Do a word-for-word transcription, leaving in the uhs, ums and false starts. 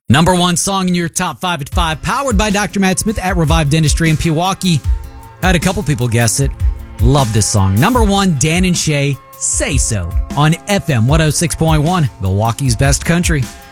Number one song in your top five at five, powered by Doctor Matt Smith at Revive Dentistry in Pewaukee. Had a couple people guess it. Love this song. Number one, Dan and Shay, Say So, on F M one oh six point one, Milwaukee's best country.